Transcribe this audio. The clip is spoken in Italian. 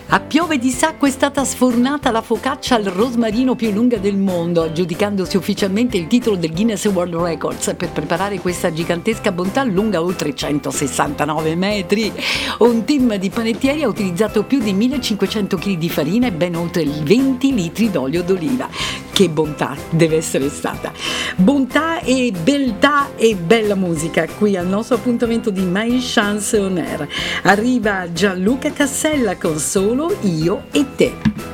A piove di sacco è stata sfornata la focaccia al rosmarino più lunga del mondo, aggiudicandosi ufficialmente il titolo del Guinness World Records. Per preparare questa gigantesca bontà lunga oltre 169 metri, un team di panettieri ha utilizzato più di 1500 kg di farina e ben oltre 20 litri d'olio d'oliva. Che bontà deve essere stata! Bontà e beltà e bella musica qui al nostro appuntamento di My Chance On Air. Arriva Gianluca Cassella con Solo io e te.